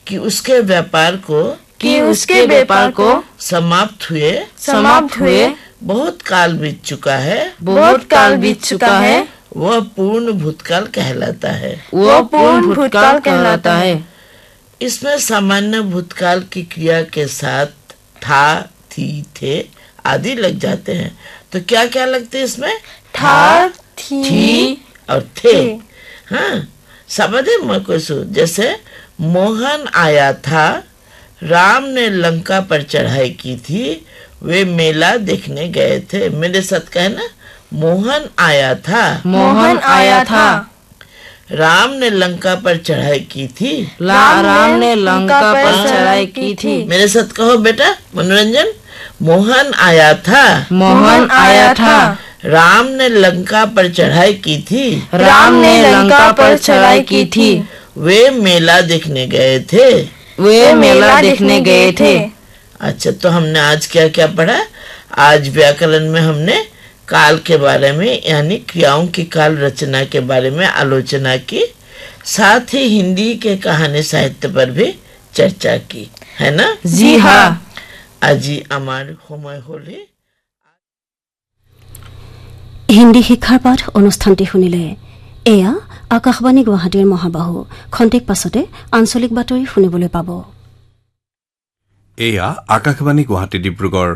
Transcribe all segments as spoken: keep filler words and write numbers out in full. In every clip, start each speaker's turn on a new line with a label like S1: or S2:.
S1: कि उसके व्यापार को
S2: कि उसके व्यापार को
S1: समाप्त हुए
S2: समाप्त हुए
S1: बहुत काल बीत चुका है
S2: बहुत काल बीत चुका है
S1: वह पूर्ण भूतकाल कहलाता है
S2: वह पूर्ण भूतकाल कहलाता है।
S1: इसमें सामान्य भूतकाल की क्रिया के साथ था, थी, थे आदि लग जाते हैं। तो क्या क्या लगते हैं इसमें?
S2: था, थी,
S1: थी और थे। हाँ, समझे मकुसु? जैसे मोहन आया था, राम ने लंका पर चढ़ाई की थी, वे मेला देखने गए थे। मेरे साथ कहना, मोहन आया था
S2: मोहन आया था
S1: राम ने लंका पर चढ़ाई की थी
S2: राम, राम ने लंका पर चढ़ाई की थी।
S1: मेरे साथ कहो बेटा, मनोरंजन। मोहन आया था
S2: मोहन आया था
S1: राम ने लंका पर चढ़ाई की थी
S2: राम ने लंका पर चढ़ाई की थी।
S1: वे मेला देखने गए थे
S2: वे मेला देखने गए थे।
S1: अच्छा, तो हमने आज क्या क्या पढ़ा? आज व्याकरण में हमने काल के बारे में यानी क्रियाओं की काल रचना के बारे में आलोचना की, साथ ही हिंदी के कहानी साहित्य पर भी चर्चा की, है ना?
S2: जी हाँ।
S1: আজি আমার সময় হলে
S3: হিন্দী শিক্ষাৰ পাঠ অনুষ্ঠানটি শুনিলে। এয়া আকাশবাণী গুৱাহাটীৰ মহাবাহু। খন্তেক পাছতে আঞ্চলিক বাতৰি শুনিবলৈ পাব।
S4: এয়া আকাশবাণী গুৱাহাটী ডিব্ৰুগড়।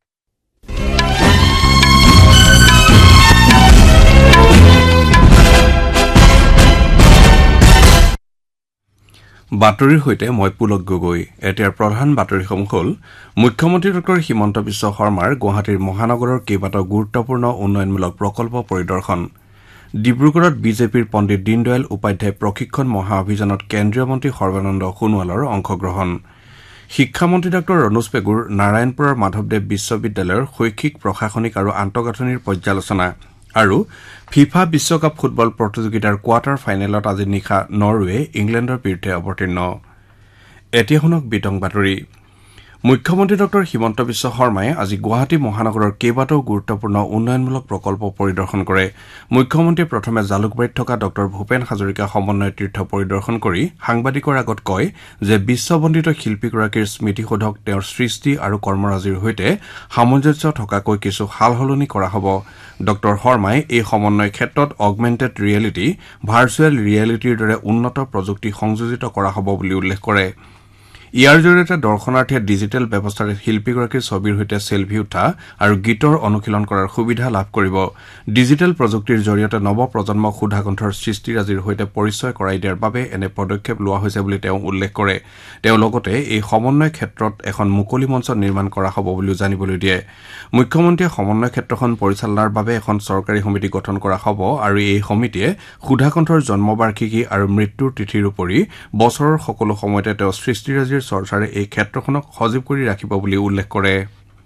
S4: বাতৰিৰ সৈতে মই পুলক গগৈ। এতিয়াৰ প্ৰধান বাতৰিসমূহ হ'ল মুখ্যমন্ত্ৰী ডক্টৰ হিমন্ত বিশ্ব শৰ্মাৰ গুৱাহাটীৰ মহানগৰৰ কেইবাটাও গুৰুত্বপূৰ্ণ উন্নয়নমূলক প্ৰকল্প পৰিদৰ্শন। ডিব্ৰুগড়ত বিজেপিৰ পণ্ডিত দীনদয়াল উপাধ্যায় প্ৰশিক্ষণ মহা অভিযানত কেন্দ্ৰীয় মন্ত্ৰী সৰ্বানন্দ সোণোৱালৰ অংশগ্ৰহণ। শিক্ষামন্ত্ৰী ডক্টৰ ৰণোজ পেগুৰ নাৰায়ণপুৰৰ মাধৱদেৱ বিশ্ববিদ্যালয়ৰ শৈক্ষিক প্ৰশাসনিক আৰু আন্তঃগাঁথনিৰ পৰ্যালোচনা আৰু ফিফা বিশ্বকাপ ফুটবল প্ৰতিযোগিতাৰ কোৱাৰ্টাৰ ফাইনেলত আজি নিশা নৰৱে ইংলেণ্ডৰ বিৰুদ্ধে অৱতীৰ্ণ। এতিয়া শুনক বিতং বাতৰি। মুখ্যমন্ত্ৰী ডক্টৰ হিমন্ত বিশ্ব শৰ্মাই আজি গুৱাহাটী মহানগৰৰ কেইবাটাও গুৰুত্বপূৰ্ণ উন্নয়নমূলক প্ৰকল্প পৰিদৰ্শন কৰে। মুখ্যমন্ত্ৰীয়ে প্ৰথমে জালুকবাৰীত থকা ডক্টৰ ভূপেন হাজৰিকা সমন্বয় তীৰ্থ পৰিদৰ্শন কৰি সাংবাদিকৰ আগত কয় যে বিশ্ববন্দিত শিল্পীগৰাকীৰ স্মৃতিসৌধক তেওঁৰ সৃষ্টি আৰু কৰ্মৰাজিৰ সৈতে সামঞ্জস্য থকাকৈ কিছু সালসলনি কৰা হ'ব। ডক্টৰ শৰ্মাই এই সমন্বয় ক্ষেত্ৰত অগমেণ্টেড ৰিয়েলিটি, ভাৰ্চুৱেল ৰিয়েলিটিৰ দৰে উন্নত প্ৰযুক্তি সংযোজিত কৰা হ'ব বুলি উল্লেখ কৰে। ইয়াৰ জৰিয়তে দৰ্শনাৰ্থীয়ে ডিজিটেল ব্যৱস্থাৰে শিল্পীগৰাকীৰ ছবিৰ সৈতে চেলফি উঠা আৰু গীতৰ অনুশীলন কৰাৰ সুবিধা লাভ কৰিব। ডিজিটেল প্ৰযুক্তিৰ জৰিয়তে নৱপ্ৰজন্মক সুধাকণ্ঠৰ সৃষ্টিৰাজিৰ সৈতে পৰিচয় কৰাই দিয়াৰ বাবে এনে পদক্ষেপ লোৱা হৈছে বুলি তেওঁ উল্লেখ কৰে। তেওঁ লগতে এই সমন্বয় ক্ষেত্ৰত এখন মুকলি মঞ্চ নিৰ্মাণ কৰা হ'ব বুলিও জানিবলৈ দিয়ে। মুখ্যমন্ত্ৰীয়ে সমন্বয় ক্ষেত্ৰখন পৰিচালনাৰ বাবে এখন চৰকাৰী সমিতি গঠন কৰা হ'ব আৰু এই সমিতিয়ে সুধাকণ্ঠৰ জন্মবাৰ্ষিকী আৰু মৃত্যুৰ তিথিৰ উপৰি বছৰৰ সকলো সময়তে তেওঁ সৃষ্টিৰাজিৰ চৰ্চাৰে এই ক্ষেত্ৰখনক সজীৱ কৰি ৰাখিব বুলি উল্লেখ কৰে।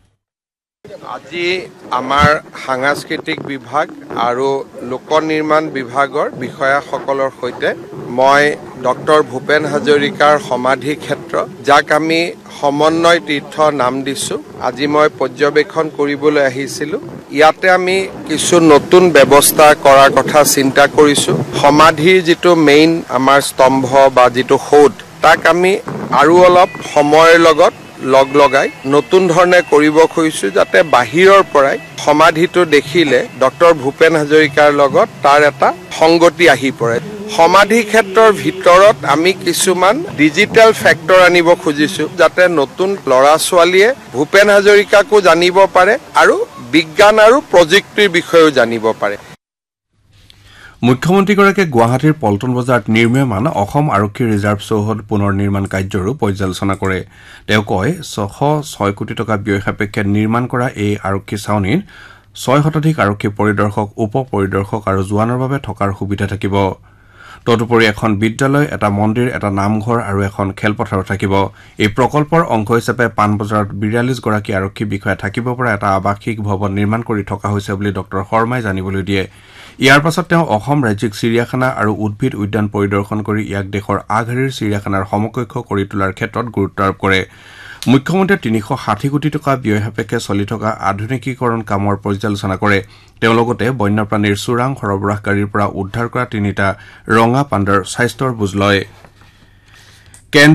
S5: আজি আমাৰ সাংস্কৃতিক বিভাগ আৰু লোক নিৰ্মাণ বিভাগৰ বিষয়াসকলৰ সৈতে মই ডক্টৰ ভূপেন হাজৰিকাৰ সমাধি ক্ষেত্ৰ, যাক আমি সমন্বয় তীৰ্থ নাম দিছোঁ, আজি মই পৰ্যবেক্ষণ কৰিবলৈ আহিছিলোঁ। ইয়াতে আমি কিছু নতুন ব্যৱস্থা কৰাৰ কথা চিন্তা কৰিছোঁ। সমাধিৰ যিটো মেইন আমাৰ স্তম্ভ বা যিটো সৌধ, তাক আমি আৰু অলপ সময়ৰ লগত লগ লগাই নতুন ধৰণে কৰিব খুজিছোঁ, যাতে বাহিৰৰ পৰাই সমাধিটো দেখিলে ডক্টৰ ভূপেন হাজৰিকাৰ লগত তাৰ এটা সংগতি আহি পৰে। সমাধি ক্ষেত্ৰৰ ভিতৰত আমি কিছুমান ডিজিটেল ফেক্টৰ আনিব খুজিছোঁ, যাতে নতুন ল'ৰা ছোৱালীয়ে ভূপেন হাজৰিকাকো জানিব পাৰে আৰু বিজ্ঞান আৰু প্ৰযুক্তিৰ বিষয়েও জানিব পাৰে।
S4: মুখ্যমন্ত্ৰীগৰাকীয়ে গুৱাহাটীৰ পল্টন বজাৰত নিৰ্মীয়মান অসম আৰক্ষী ৰিজাৰ্ভ চৌহদ পুনৰ নিৰ্মাণ কাৰ্যৰো পৰ্যালোচনা কৰে। তেওঁ কয়, ছশ ছয় কোটি টকা ব্যয় সাপেক্ষে নিৰ্মাণ কৰা এই আৰক্ষী ছাউনীত ছয় শতাধিক আৰক্ষী পৰিদৰ্শক, উপ পৰিদৰ্শক আৰু জোৱানৰ বাবে থকাৰ সুবিধা থাকিব। তদুপৰি এখন বিদ্যালয়, এটা মন্দিৰ, এটা নামঘৰ আৰু এখন খেলপথাৰো থাকিব। এই প্ৰকল্পৰ অংশ হিচাপে পাণবজাৰত বিৰাল্লিছ গৰাকী আৰক্ষী বিষয়া থাকিব পৰা এটা আৱাসিক ভৱন নিৰ্মাণ কৰি থকা হৈছে বুলি ডক্টৰ শৰ্মাই জানিবলৈ দিয়ে। ইয়াৰ পাছত তেওঁ অসম ৰাজ্যিক চিৰিয়াখানা আৰু উদ্ভিদ উদ্যান পৰিদৰ্শন কৰি ইয়াক দেশৰ আগশাৰীৰ চিৰিয়াখানাৰ সমকক্ষ কৰি তোলাৰ ক্ষেত্ৰত গুৰুত্ব আৰোপ কৰে। মুখ্যমন্ত্ৰীয়ে তিনিশ ষাঠি কোটি টকা ব্যয় সাপেক্ষে চলি থকা আধুনিকীকৰণ কামৰ পৰ্যালোচনা কৰে। তেওঁ লগতে বন্যপ্ৰাণীৰ চোৰাং সৰবৰাহকাৰীৰ পৰা উদ্ধাৰ কৰা তিনিটা ৰঙা পাণ্ডাৰ স্বাস্থ্যৰ বুজ লয়।